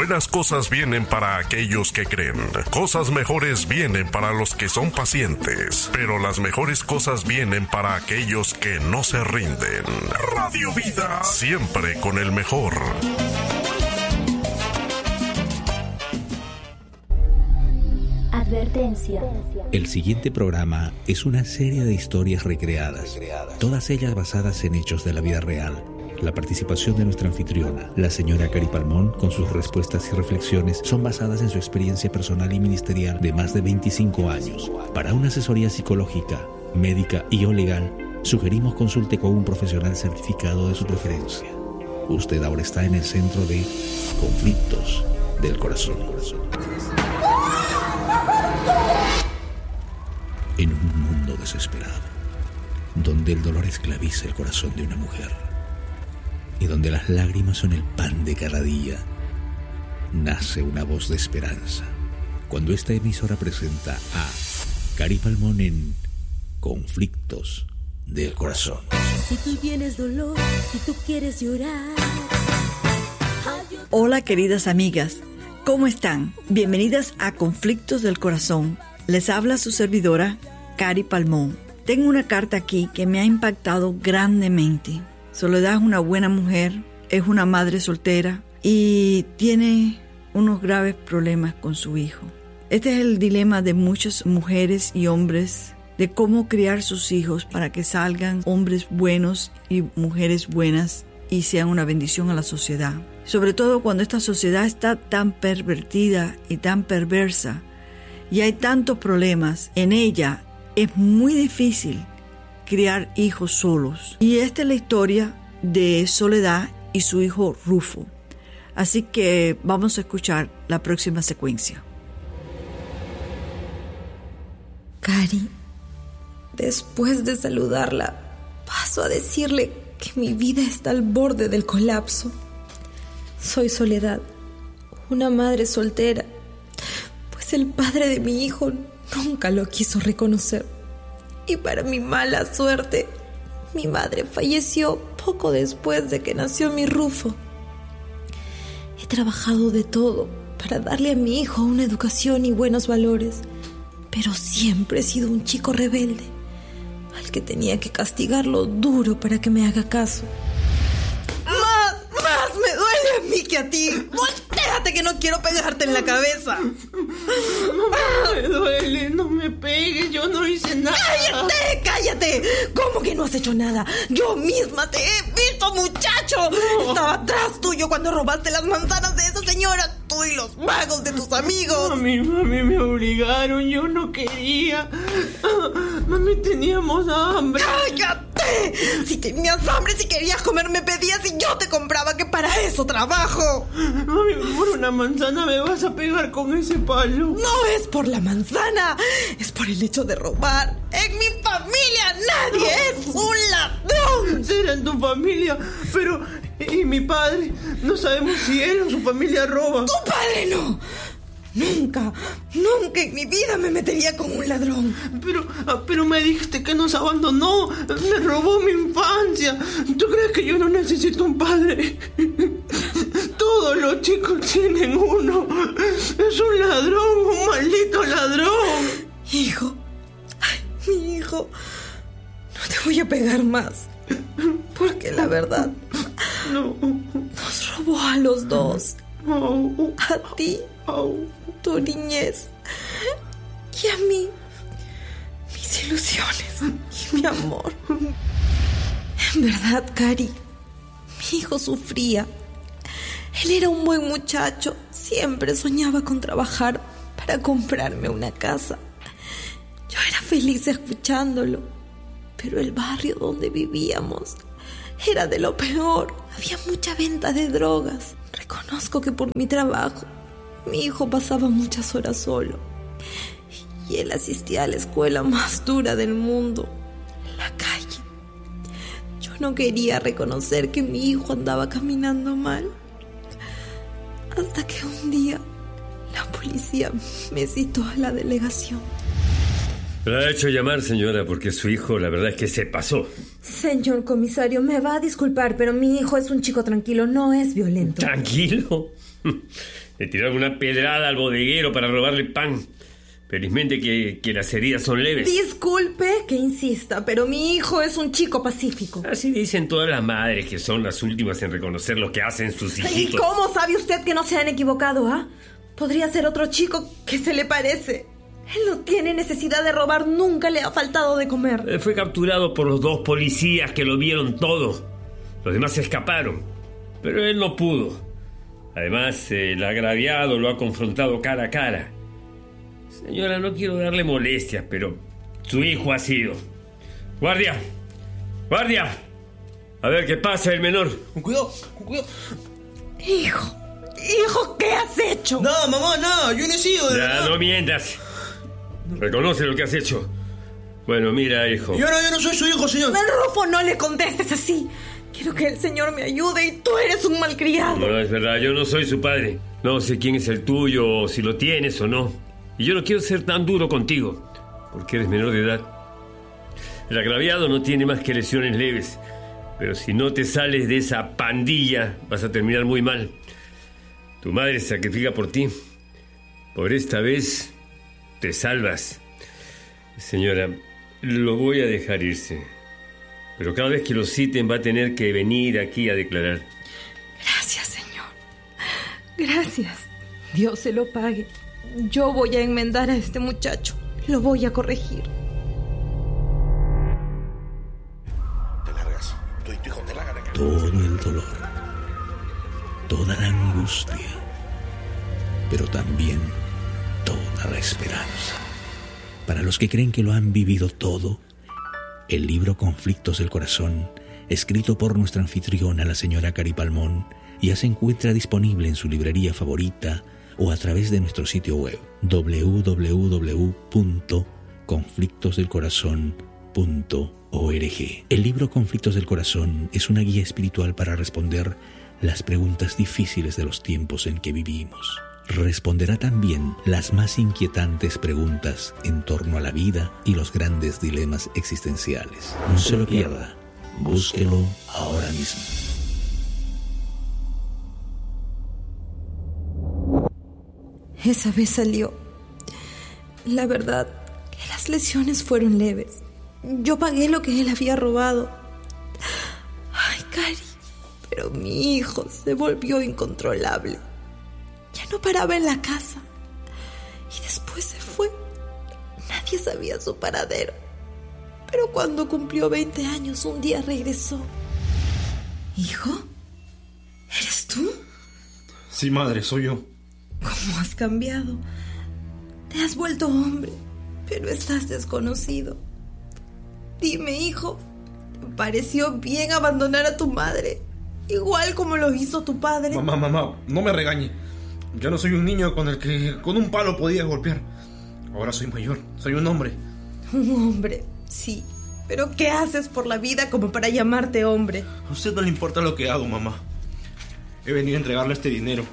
Buenas cosas vienen para aquellos que creen. Cosas mejores vienen para los que son pacientes. Pero las mejores cosas vienen para aquellos que no se rinden. Radio Vida, siempre con el mejor. Advertencia. El siguiente programa es una serie de historias recreadas, todas ellas basadas en hechos de la vida real. La participación de nuestra anfitriona, la señora Cari Palmón, con sus respuestas y reflexiones, son basadas en su experiencia personal y ministerial de más de 25 años. Para una asesoría psicológica, médica y o legal, sugerimos consulte con un profesional certificado de su preferencia. Usted ahora está en el centro de Conflictos del Corazón. En un mundo desesperado, donde el dolor esclaviza el corazón de una mujer y donde las lágrimas son el pan de cada día, nace una voz de esperanza. Cuando esta emisora presenta a Cari Palmón en Conflictos del Corazón. Si tú tienes dolor, si tú quieres llorar. Hola queridas amigas, ¿cómo están? Bienvenidas a Conflictos del Corazón. Les habla su servidora, Cari Palmón. Tengo una carta aquí que me ha impactado grandemente. Soledad es una buena mujer, es una madre soltera y tiene unos graves problemas con su hijo. Este es el dilema de muchas mujeres y hombres de cómo criar sus hijos para que salgan hombres buenos y mujeres buenas y sean una bendición a la sociedad. Sobre todo cuando esta sociedad está tan pervertida y tan perversa y hay tantos problemas en ella, es muy difícil criar hijos solos. Y esta es la historia de Soledad y su hijo Rufo. Así que vamos a escuchar la próxima secuencia. Cari, después de saludarla, paso a decirle que mi vida está al borde del colapso. Soy Soledad, una madre soltera, pues el padre de mi hijo nunca lo quiso reconocer. Y para mi mala suerte, mi madre falleció poco después de que nació mi Rufo. He trabajado de todo para darle a mi hijo una educación y buenos valores, pero siempre he sido un chico rebelde, al que tenía que castigarlo duro para que me haga caso. ¡Más me duele a mí que a ti! ¡Voltéate que no quiero pegarte en la cabeza! No me duele, no me pegues, yo no hice nada. ¡Cállate! ¿Cómo que no has hecho nada? Yo misma te he visto, muchacho. No. Estaba atrás tuyo cuando robaste las manzanas de esa señora, tú y los vagos de tus amigos. Mami, me obligaron, yo no quería. Mami, teníamos hambre. ¡Cállate! Si tenías hambre, si querías comer, me pedías y yo te compraba, que para eso trabajo. Mami, por una manzana me vas a pegar con ese palo. No es por la manzana, es por el hecho de robar. En mi familia nadie es un ladrón. Será en tu familia, pero ¿y mi padre? No sabemos si él o su familia roba. ¡Tu padre no! Nunca en mi vida me metería con un ladrón. Pero me dijiste que nos abandonó. Me robó mi infancia. ¿Tú crees que yo no necesito un padre? Todos los chicos tienen uno. Es un ladrón, un maldito ladrón. Hijo, mi hijo, no te voy a pegar más, porque la verdad no. Nos robó a los dos. A ti, tu niñez, y a mí, mis ilusiones y mi amor. En verdad, Cari, mi hijo sufría. Él era un buen muchacho, siempre soñaba con trabajar para comprarme una casa. Yo era feliz escuchándolo, pero el barrio donde vivíamos era de lo peor. Había mucha venta de drogas. Reconozco que por mi trabajo mi hijo pasaba muchas horas solo, y él asistía a la escuela más dura del mundo, la calle. Yo no quería reconocer que mi hijo andaba caminando mal, hasta que un día la policía me citó a la delegación. La ha hecho llamar, señora, porque su hijo, la verdad es que se pasó. Señor comisario, me va a disculpar, pero mi hijo es un chico tranquilo, no es violento. ¿Tranquilo? Le tiraron una pedrada al bodeguero para robarle pan. Felizmente que las heridas son leves. Disculpe que insista, pero mi hijo es un chico pacífico. Así dicen todas las madres, que son las últimas en reconocer lo que hacen sus hijitos. ¿Y cómo sabe usted que no se han equivocado, ah? Podría ser otro chico que se le parece. Él no tiene necesidad de robar, nunca le ha faltado de comer. Él fue capturado por los 2 policías que lo vieron todo. Los demás se escaparon, pero él no pudo. Además, el agraviado lo ha confrontado cara a cara. Señora, no quiero darle molestias, pero su hijo ha sido. ¡Guardia! ¡Guardia! A ver qué pasa, el menor. Con cuidado, con cuidado. Hijo, ¿qué has hecho? No, mamá, no, yo no he sido, de verdad. No mientas. Reconoce lo que has hecho. Bueno, mira, hijo. Yo no soy su hijo, señor. Rufo, no le contestes así. Quiero que el señor me ayude y tú eres un malcriado. No, es verdad, yo no soy su padre. No sé quién es el tuyo, o si lo tienes o no. Y yo no quiero ser tan duro contigo, porque eres menor de edad. El agraviado no tiene más que lesiones leves, pero si no te sales de esa pandilla, vas a terminar muy mal. Tu madre se sacrifica por ti. Por esta vez, te salvas. Señora, lo voy a dejar irse. Pero cada vez que lo citen va a tener que venir aquí a declarar. Gracias, señor. Gracias. Dios se lo pague. Yo voy a enmendar a este muchacho. Lo voy a corregir. Te largas. Tú y tu hijo te largan. Todo el dolor, toda la angustia, pero también toda la esperanza. Para los que creen que lo han vivido todo, el libro Conflictos del Corazón, escrito por nuestra anfitriona, la señora Cari Palmón, ya se encuentra disponible en su librería favorita o a través de nuestro sitio web www.conflictosdelcorazon.org. El libro Conflictos del Corazón es una guía espiritual para responder las preguntas difíciles de los tiempos en que vivimos. Responderá también las más inquietantes preguntas en torno a la vida y los grandes dilemas existenciales. No se lo pierda, búsquelo ahora mismo. Esa vez salió. La verdad, que las lesiones fueron leves. Yo pagué lo que él había robado. Ay, Cari, pero mi hijo se volvió incontrolable. Ya no paraba en la casa. Y después se fue. Nadie sabía su paradero. Pero cuando cumplió 20 años, un día regresó. ¿Hijo? ¿Eres tú? Sí, madre, soy yo. ¿Cómo has cambiado? Te has vuelto hombre, pero estás desconocido. Dime, hijo, ¿te pareció bien abandonar a tu madre? Igual como lo hizo tu padre. Mamá, no me regañe. Ya no soy un niño con el que con un palo podía golpear. Ahora soy mayor, soy un hombre. Un hombre, sí. Pero ¿qué haces por la vida como para llamarte hombre? A usted no le importa lo que hago, mamá. He venido a entregarle este dinero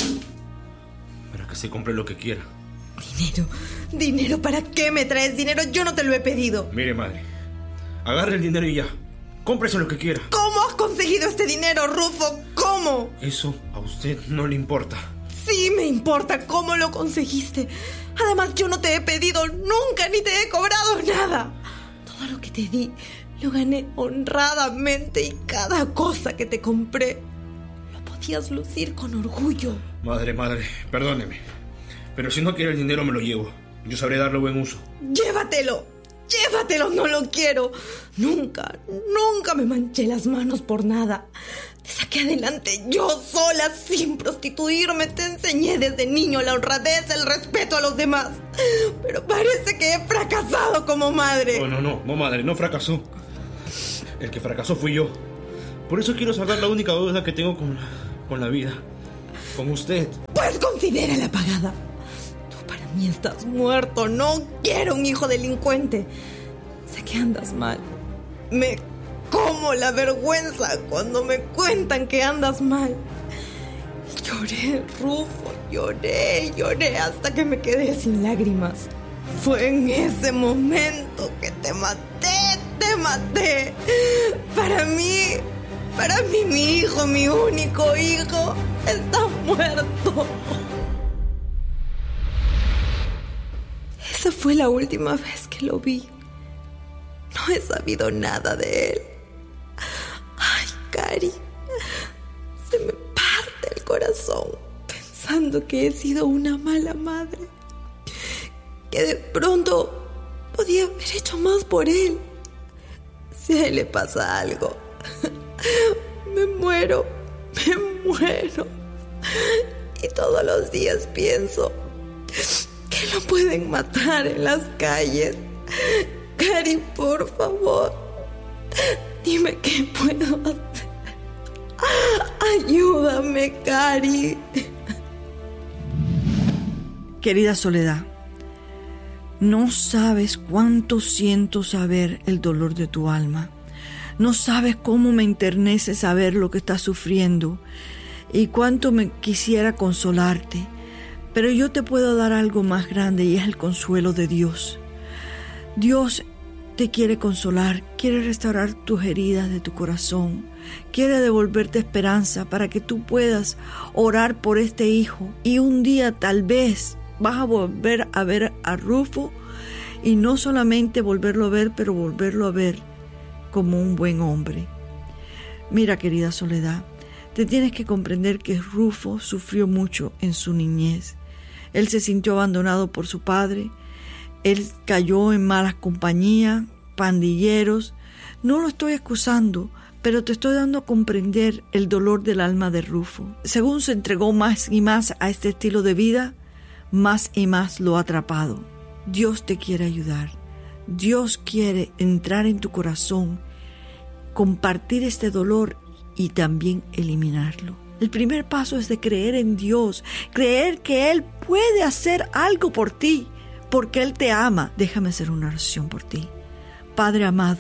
para que se compre lo que quiera. ¿Dinero? ¿Para qué me traes dinero? Yo no te lo he pedido. Mire, madre, agarre el dinero y ya. Cómprese lo que quiera. ¿Cómo has conseguido este dinero, Rufo? ¿Cómo? Eso a usted no le importa. Sí me importa cómo lo conseguiste. Además, yo no te he pedido nunca ni te he cobrado nada. Todo lo que te di lo gané honradamente y cada cosa que te compré lo podías lucir con orgullo. Madre, perdóneme. Pero si no quiere el dinero me lo llevo. Yo sabré darle buen uso. Llévatelo, no lo quiero. Nunca me manché las manos por nada. Te saqué adelante yo sola, sin prostituirme. Te enseñé desde niño la honradez, el respeto a los demás. Pero parece que he fracasado como madre. No, madre, no fracasó. El que fracasó fui yo. Por eso quiero saldar la única deuda que tengo con la vida. Con usted. Pues considérala pagada. Tú para mí estás muerto. No quiero un hijo delincuente. Sé que andas mal. Me como la vergüenza cuando me cuentan que andas mal. Lloré, Rufo, lloré hasta que me quedé sin lágrimas. Fue en ese momento que te maté. Para mí, mi hijo, mi único hijo, está muerto. fue la última vez que lo vi. No he sabido nada de él. Ay, Cari, se me parte el corazón pensando que he sido una mala madre, que de pronto podía haber hecho más por él. Si a él le pasa algo, me muero. Y todos los días pienso que lo pueden matar en las calles. Cari, por favor, dime qué puedo hacer. Ayúdame, Cari. Querida Soledad, no sabes cuánto siento saber el dolor de tu alma. No sabes cómo me enternece saber lo que estás sufriendo y cuánto me quisiera consolarte. Pero yo te puedo dar algo más grande y es el consuelo de Dios. Dios te quiere consolar, quiere restaurar tus heridas de tu corazón, quiere devolverte esperanza para que tú puedas orar por este hijo. Y un día tal vez vas a volver a ver a Rufo y no solamente volverlo a ver, pero volverlo a ver como un buen hombre. Mira, querida Soledad, te tienes que comprender que Rufo sufrió mucho en su niñez. Él se sintió abandonado por su padre, él cayó en malas compañías, pandilleros. No lo estoy excusando, pero te estoy dando a comprender el dolor del alma de Rufo. Según se entregó más y más a este estilo de vida, más y más lo ha atrapado. Dios te quiere ayudar. Dios quiere entrar en tu corazón, compartir este dolor y también eliminarlo. El primer paso es de creer en Dios, creer que Él puede hacer algo por ti, porque Él te ama. Déjame hacer una oración por ti. Padre amado,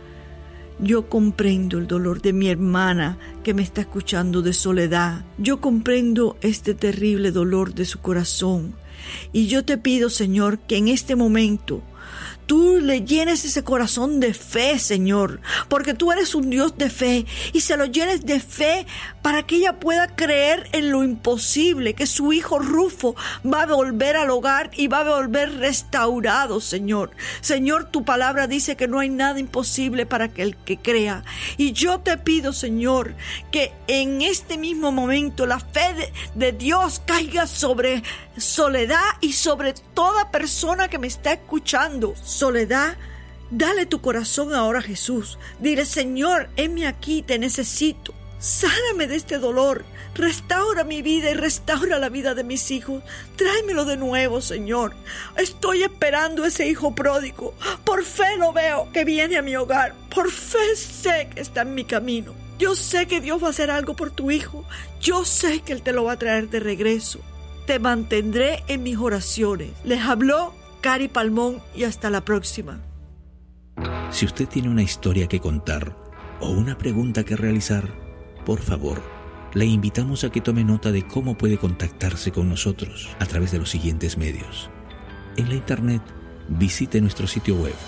yo comprendo el dolor de mi hermana que me está escuchando, de Soledad. Yo comprendo este terrible dolor de su corazón. Y yo te pido, Señor, que en este momento tú le llenes ese corazón de fe, Señor, porque tú eres un Dios de fe, y se lo llenes de fe para que ella pueda creer en lo imposible, que su hijo Rufo va a volver al hogar y va a volver restaurado, Señor. Señor, tu palabra dice que no hay nada imposible para el que crea. Y yo te pido, Señor, que en este mismo momento la fe de Dios caiga sobre Soledad y sobre toda persona que me está escuchando. Soledad, dale tu corazón ahora a Jesús. Dile: Señor, heme aquí, te necesito. Sáname de este dolor. Restaura mi vida y restaura la vida de mis hijos. Tráemelo de nuevo, Señor. Estoy esperando ese hijo pródigo. Por fe lo veo que viene a mi hogar. Por fe sé que está en mi camino. Yo sé que Dios va a hacer algo por tu hijo. Yo sé que Él te lo va a traer de regreso. Te mantendré en mis oraciones. Les habló Cari Palmón y hasta la próxima. Si usted tiene una historia que contar o una pregunta que realizar, por favor, le invitamos a que tome nota de cómo puede contactarse con nosotros a través de los siguientes medios. En la internet, visite nuestro sitio web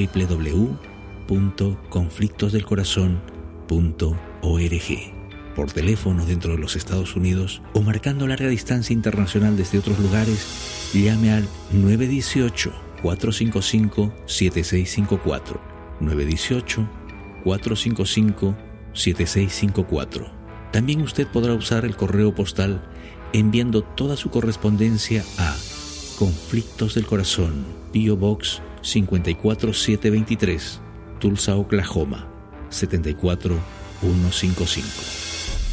www.conflictosdelcorazon.org. Por teléfono dentro de los Estados Unidos o marcando larga distancia internacional desde otros lugares, llame al 918-455-7654. 918-455-7654. También usted podrá usar el correo postal enviando toda su correspondencia a Conflictos del Corazón, P.O. Box 54723, Tulsa, Oklahoma 74155.